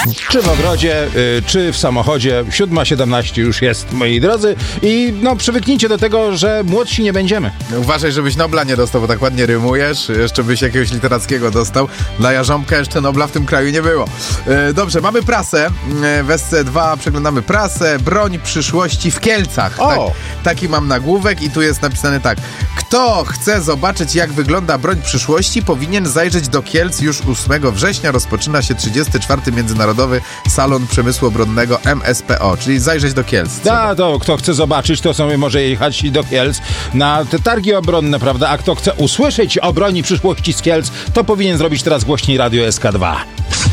Czy w ogrodzie, czy w samochodzie. 7:17 już jest, moi drodzy. I przywyknijcie do tego, że młodsi nie będziemy. Uważaj, żebyś Nobla nie dostał, bo tak ładnie rymujesz. Jeszcze byś jakiegoś literackiego dostał. Dla Jarząbka jeszcze Nobla w tym kraju nie było. Dobrze, mamy prasę. W SC2 przeglądamy prasę. Broń przyszłości w Kielcach. Tak, taki mam nagłówek i tu jest napisane tak. Kto chce zobaczyć, jak wygląda broń przyszłości, powinien zajrzeć do Kielc. Już 8 września rozpoczyna się 34. Międzynarodowy Salon Przemysłu Obronnego MSPO, czyli zajrzeć do Kielc. To kto chce zobaczyć, to sobie może jechać do Kielc na te targi obronne, prawda? A kto chce usłyszeć o broni przyszłości z Kielc, to powinien zrobić teraz głośniej Radio SK2.